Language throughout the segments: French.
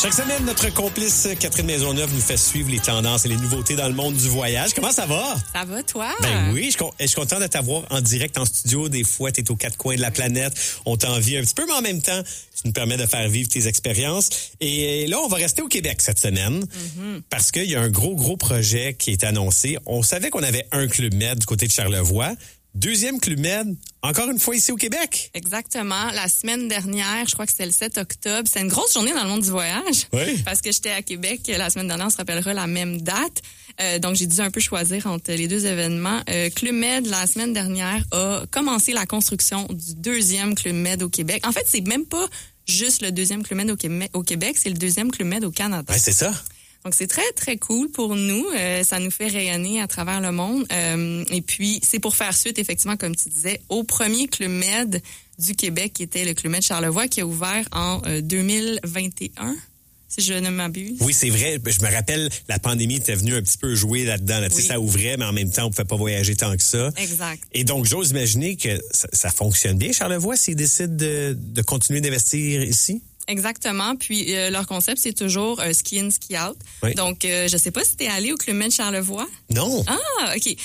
Chaque semaine, notre complice Catherine Maisonneuve nous fait suivre les tendances et les nouveautés dans le monde du voyage. Comment ça va? Ça va, toi? Ben oui, je suis content de t'avoir en direct en studio. Des fois, t'es aux quatre coins de la planète. On t'envie un petit peu, mais en même temps, tu nous permets de faire vivre tes expériences. Et là, on va rester au Québec cette semaine parce qu'il y a un gros projet qui est annoncé. On savait qu'on avait un Club Med du côté de Charlevoix. Deuxième Club Med, encore une fois ici au Québec. Exactement. La semaine dernière, je crois que c'était le 7 octobre. C'était une grosse journée dans le monde du voyage. Oui. Parce que j'étais à Québec la semaine dernière, on se rappellera la même date. Donc, j'ai dû un peu choisir entre les deux événements. Club Med, la semaine dernière, a commencé la construction du deuxième Club Med au Québec. En fait, c'est même pas juste le deuxième Club Med au Québec, c'est le deuxième Club Med au Canada. Ouais, c'est ça. Donc, c'est très, très cool pour nous. Ça nous fait rayonner à travers le monde. Et puis, c'est pour faire suite, effectivement, comme tu disais, au premier Club Med du Québec, qui était le Club Med Charlevoix, qui a ouvert en 2021, si je ne m'abuse. Oui, c'est vrai. Je me rappelle, la pandémie était venue un petit peu jouer là-dedans. Là. Tu sais, ça ouvrait, mais en même temps, on ne pouvait pas voyager tant que ça. Exact. Et donc, j'ose imaginer que ça fonctionne bien, Charlevoix, s'ils décident de continuer d'investir ici? Exactement. Puis leur concept, c'est toujours ski in, ski out. Oui. Donc, je sais pas si t'es allé au Club Med Charlevoix. Non. Ah, OK.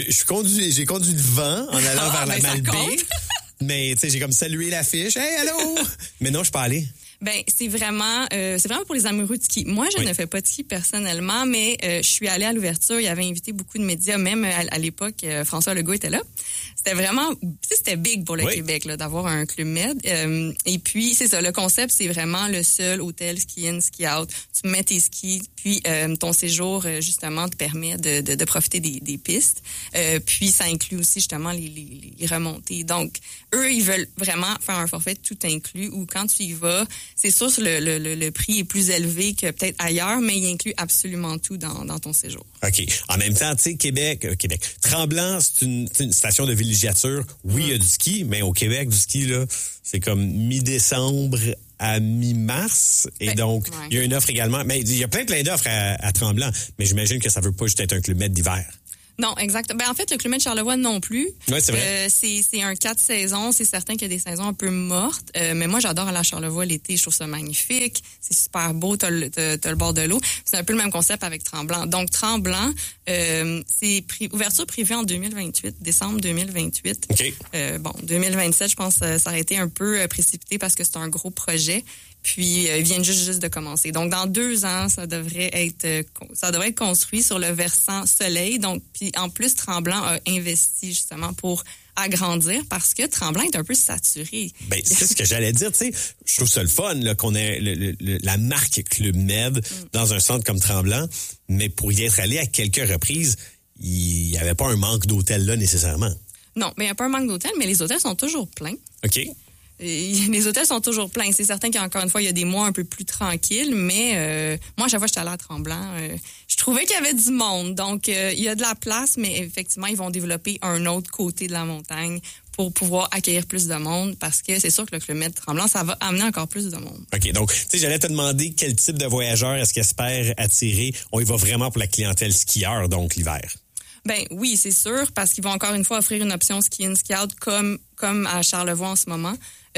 J'ai conduit devant en allant vers la Malbaie. Mais tu sais, j'ai comme salué l'affiche. Hey, allô! Mais non, je suis pas allé. Ben c'est vraiment pour les amoureux de ski. Moi, je ne fais pas de ski personnellement, mais je suis allée à l'ouverture. Il y avait invité beaucoup de médias, même à l'époque, François Legault était là. C'était vraiment, c'était big pour le Québec là, d'avoir un Club Med. Et puis c'est ça, le concept, c'est vraiment le seul hôtel ski in, ski out. Tu mets tes skis, puis ton séjour justement te permet de profiter des pistes. Puis ça inclut aussi justement les remontées. Donc eux, ils veulent vraiment faire un forfait tout inclus où quand tu y vas, c'est sûr que le prix est plus élevé que peut-être ailleurs, mais il inclut absolument tout dans ton séjour. OK. En même temps, tu sais, Québec. Tremblant, c'est une station de villégiature. Oui, il y a du ski, mais au Québec, du ski, là, c'est comme mi-décembre à mi-mars. Et donc, il y a une offre également. Mais il y a plein d'offres à Tremblant. Mais j'imagine que ça veut pas juste être un Club Med d'hiver. Non, exact. Ben en fait, le Club Med Charlevoix non plus. Oui, c'est vrai. C'est un 4 saisons. C'est certain qu'il y a des saisons un peu mortes. Mais moi, j'adore aller à Charlevoix l'été. Je trouve ça magnifique. C'est super beau. T'as le bord de l'eau. C'est un peu le même concept avec Tremblant. Donc, Tremblant, c'est ouverture privée en 2028, décembre 2028. OK. 2027, je pense, ça aurait été un peu précipité parce que c'est un gros projet. Puis, ils viennent juste de commencer. Donc, dans 2 ans, ça devrait être construit sur le versant soleil. Donc, puis en plus, Tremblant a investi justement pour agrandir parce que Tremblant est un peu saturé. Ben, c'est ce que j'allais dire, tu sais. Je trouve ça le fun, là, qu'on ait la marque Club Med dans un centre comme Tremblant. Mais pour y être allé à quelques reprises, il n'y avait pas un manque d'hôtels là, nécessairement. Non, mais il n'y a pas un manque d'hôtels, mais les hôtels sont toujours pleins. OK. Les hôtels sont toujours pleins. C'est certain qu'encore une fois, il y a des mois un peu plus tranquilles, mais moi, à chaque fois que j'étais allée à Tremblant, je trouvais qu'il y avait du monde. Donc, il y a de la place, mais effectivement, ils vont développer un autre côté de la montagne pour pouvoir accueillir plus de monde parce que c'est sûr que le Club Med Tremblant, ça va amener encore plus de monde. OK, donc, tu sais, j'allais te demander quel type de voyageurs est-ce qu'ils espèrent attirer. On y va vraiment pour la clientèle skieur, donc l'hiver. Ben oui, c'est sûr, parce qu'ils vont encore une fois offrir une option ski in, ski out comme à Charlevoix en ce moment.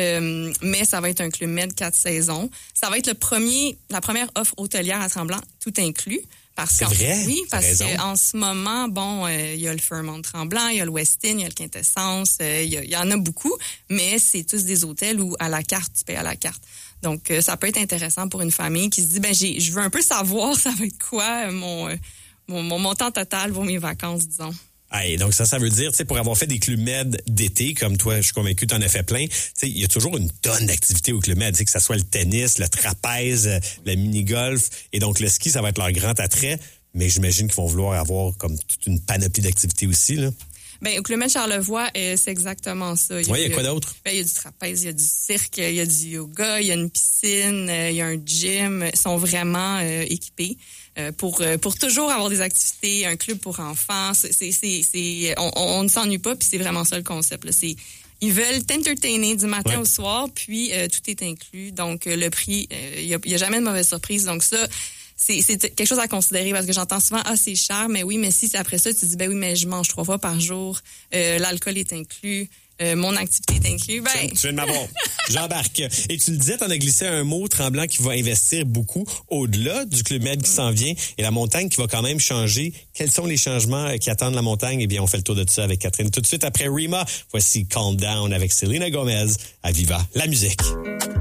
Mais ça va être un Club Med 4 saisons. Ça va être la première offre hôtelière à Tremblant, tout inclus. C'est vrai? Oui, parce qu'en ce moment, il y a le Fairmont Tremblant, il y a le Westin, il y a le Quintessence, il y en a beaucoup, mais c'est tous des hôtels où à la carte, tu payes à la carte. Donc, ça peut être intéressant pour une famille qui se dit, je veux un peu savoir ça va être quoi mon montant total pour mes vacances, disons. Et donc ça veut dire, tu sais, pour avoir fait des Club Med d'été, comme toi, je suis convaincu que tu en as fait plein, tu sais, il y a toujours une tonne d'activités au Club Med, tu sais, que ça soit le tennis, le trapèze, le mini-golf, et donc le ski, ça va être leur grand attrait, mais j'imagine qu'ils vont vouloir avoir comme toute une panoplie d'activités aussi, là. Ben, au Club Med Charlevoix, c'est exactement ça. Oui, il y a quoi d'autre? Ben, il y a du trapèze, il y a du cirque, il y a du yoga, il y a une piscine, il y a un gym. Ils sont vraiment équipés pour toujours avoir des activités, un club pour enfants. On ne s'ennuie pas, puis c'est vraiment ça le concept, là. Ils veulent t'entertainer du matin au soir, puis tout est inclus. Donc, le prix, il y a jamais de mauvaise surprise. Donc ça, c'est quelque chose à considérer parce que j'entends souvent c'est cher, mais oui, mais si après ça tu dis oui, mais je mange 3 fois par jour, l'alcool est inclus, mon activité est inclue, ben... Tu viens de m'avoir. J'embarque. Et tu le disais, t'en as glissé un mot, Tremblant, qui va investir beaucoup au-delà du Club Med qui s'en vient et la montagne qui va quand même changer. Quels sont les changements qui attendent la montagne? Eh bien, on fait le tour de tout ça avec Catherine. Tout de suite après Rima, voici Calm Down avec Selena Gomez à Viva la musique.